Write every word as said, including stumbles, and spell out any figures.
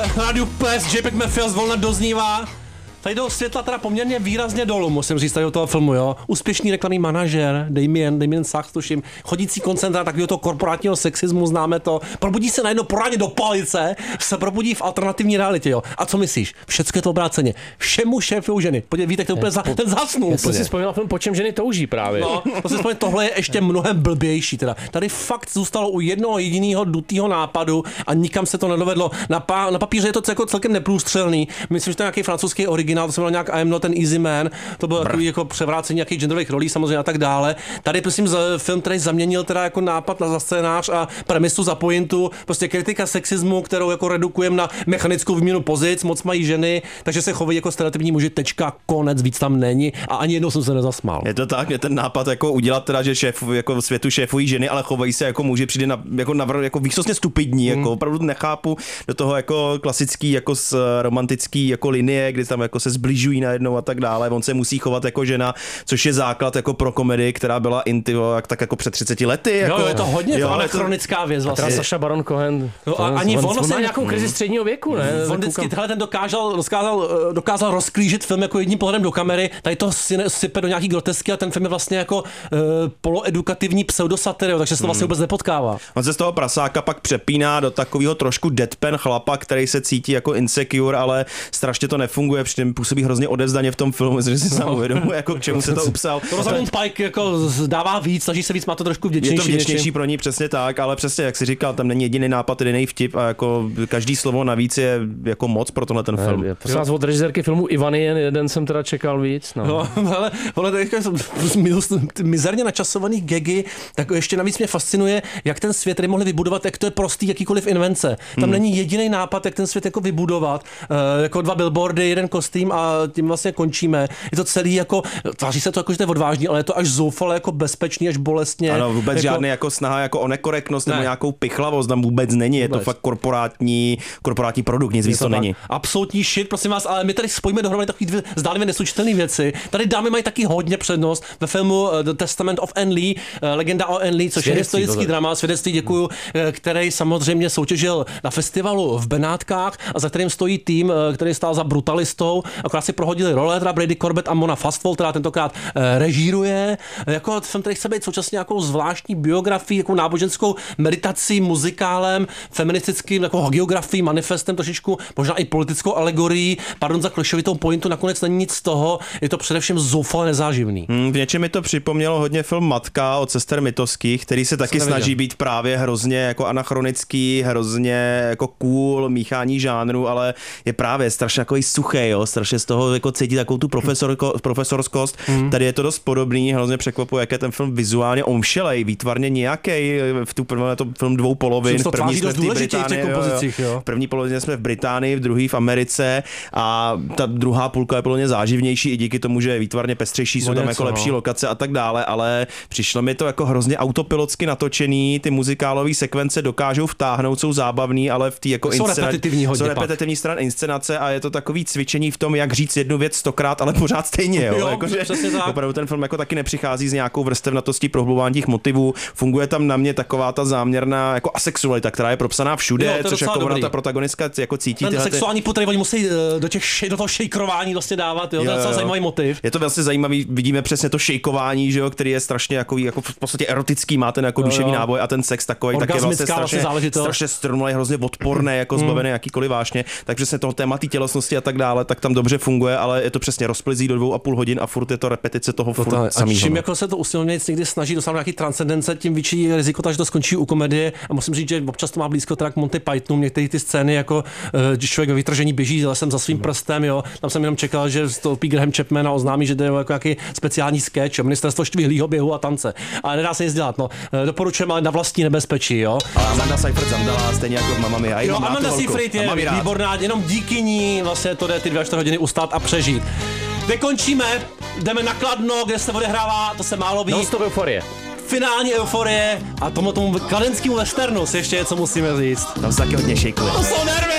Rádiu Ples, JPEG Mefil zvolna doznívá. Tady jdou světla teda poměrně výrazně dolů, musím říct, tady do toho filmu, jo. Úspěšný reklamní manažer, Damien, Damien Sachs, tuším, chodící koncentrát takového toho korporátního sexismu, známe to. Probudí se najednou poradně do palice, se probudí v alternativní realitě, jo. A co myslíš? Všecko je to obráceně. Všemu šéfují ženy. Podívej, víte, to úplně za, ten zasnul. Já jsem si vzpomněl film, po čem ženy touží právě. No, to si vzpomněl, tohle je ještě mnohem blbější teda. Tady fakt zůstalo u jednoho jediného dutého nápadu a nikam se to nedovedlo. Na, pa, na papíře je to jako celkem neprůstřelný. Myslím, že to je nějaký francouzský originál, to se jmenuje nějak I am not an easy man. To bylo takový jako převrácení nějakých genderových rolí samozřejmě a tak dále. Tady prosím film, který zaměnil teda jako nápad na scénář a premisu za pointu, prostě kritika sexismu, kterou jako redukujeme na mechanickou výměnu pozic, moc mají ženy, takže se chovají jako stereotypní muži, tečka, konec, víc tam není a ani jednou jsem se nezasmál. Je to tak, je ten nápad jako udělat teda, že šéf, jako světu šéfují ženy, ale chovají se jako muži, přijde na, jako, na, jako výsostně stupidní, hmm. jako opravdu nechápu do toho jako klasický, jako s romantický jako linie, kdy tam jako se zbližují najednou a tak dále. On se musí chovat jako žena, což je základ jako pro komedii, která byla intivo, jak, tak jako před třiceti lety. Jako, jo, je to hodně, jo, ale to chronická věc vlastně. A Sacha Baron Cohen. No, a ani on, on, on on má nějakou krizi středního věku, ne? On vždycky tenhle ten dokázal, dokázal, dokázal rozklížit film jako jedním pohledem do kamery, tady to sype do nějaký grotesky a ten film je vlastně jako uh, poloedukativní pseudosatyr, takže se to vlastně vůbec nepotkává. On se z toho prasáka pak přepíná do takového trošku deadpan chlapa, který se cítí jako insecure, ale strašně to nefunguje, přitom působí hrozně odevzdaně v tom filmu, že si sám uvědomuje, jako k čemu se to upsal. To Rosamund Pike jako dává víc, snaží se víc, má to trošku vděčnější. Je to vděčnější pro ní, přesně tak, ale přesně jak si říkal, tam není jediný nápad, jediný vtip a jako každý slovo navíc je jako moc pro tenhle ten film. Je, prosím vás, od režisérky filmu Ivany jen jeden jsem teda čekal víc. No, no ale ale mizerně načasovaný gagy, tak ještě navíc mě fascinuje, jak ten svět mohli vybudovat, jak to je prostý jakýkoliv invence. Tam hmm. není jediný nápad, jak ten svět jako vybudovat, uh, jako dva billboardy, jeden kostým a tím vlastně končíme. Je to celý jako, tváří se to jako, že to je odvážný, ale je to až zoufale jako bezpečný, až bolestně. Ano, vůbec jako, žádný jako snaha jako o nekorektnost ne. nebo nějakou pichlavost tam vůbec není. Vůbec. Je to fakt korporátní, korporátní produkt, nic víc to, to není. Absolutní shit, prosím vás, ale my tady spojíme dohromady takové dvě zdánlivě neslučitelné věci. Tady dámy mají taky hodně přednost ve filmu The Testament of Anne Lee, legenda o Anne Lee, což svědectví, je historický drama, svědectví, děkuju, který samozřejmě soutěžil na festivalu v Benátkách a za kterým stojí tým, který stál za brutalistou, akorát si prohodili role, teda Brady Corbett a Mona Fastwell, která tentokrát režíruje. Jako film, který chce být současně nějakou zvláštní biografií, jako náboženskou meditací, muzikálem, feministickým, jako hagiografií, manifestem, trošičku možná i politickou alegorií. Pardon za klišovitou pointu, nakonec není nic z toho, je to především zoufale nezáživný. Hmm, v něčem mi to připomnělo hodně film Matka od sester Mitovských, který se taky snaží být právě hrozně jako anachronický, hrozně jako cool, míchání žánru, ale je právě strašně takový suchý, jo, strašně z toho jako cítí takovou tu profesorko, profesorskost. Hmm. Tady je to dost podobný, hrozně překvapuje, jak je ten film vizuálně omšelej, výtvarně nějaký. V tu první to film dvou polovin, v první jsme v Británii, jo, jo. V první polovině jsme v Británii, v druhý v Americe a ta druhá půlka je plně záživnější i díky tomu, že je výtvarně pestřejší, jsou tam jako no. lepší lokace a tak dále, ale přišlo mi to jako hrozně autopilotsky natočený, ty muzikálové sekvence dokážou vtáhnout, jsou zábavný, ale v té jako jsou inscena... repetitivní hodně. Jsou repetitivní stran inscenace a je to takový cvičení v tom, jak říct jednu věc stokrát, ale pořád stejně, jo. jo jako, že tak. Opravdu ten film jako taky nepřichází s nějakou vrstevnatostí prohlubování těch motivů. Funguje tam na mě taková ta záměrná jako asexualita, která je propsaná všude, jo, což jako ona ta protagonistka jako cítí. Ten sexuální ty... oni musí do těch do toho šejkrování vlastně dávat, jo, jo, to je docela zajímavý motiv. Je to vlastně zajímavý, vidíme přesně to šejkování, že jo, který je strašně jako, jako v podstatě erotický, má ten jako jo, duševní jo. náboj a ten sex takový tak je vlastně strašně, strašně strnulý, hrozně odporný, jako hmm. zbavený jakýkoliv vášně, takže přesně toho téma té tělesnosti a tak dále, tak tam dobře funguje, ale je to přesně rozplizí do dvou a půl hodin a furt je to repetice toho furt to samýho. A čím jako se to usilnějc někdy snaží dosáhnout nějaký transcendence, tím větší riziko, takže to skončí u komedie a musím říct, že občas to má blízko teda k Monty Pythonu, některé ty scény jako když člověk ve vytržení běží lesem za svým hmm. prstem, jo, tam jsem jenom čekal, že vstoupí Graham Chapman a oznámí, že jde jako nějaký speciální sketch, ministerstvo štvihlýho běhu a tance. Ale nedá se nic dělat, no. Doporučujeme, ale na vlastní nebezpečí, jo. A Amanda Seyfried zamdala stejně jako v Mamma Mia. Jo, Amanda Seyfried je výborná, jenom díky ní vlastně to jde ty dvě až čtyři hodiny ustát a přežít. Vykončíme, jdeme na Kladno, kde se odehrává, to se málo ví. Non-stop euforie. Finální euforie a tomu tomu kladenskému westernu si ještě něco musíme říct. Tam se taky hodně šejkuje. To jsou nervy!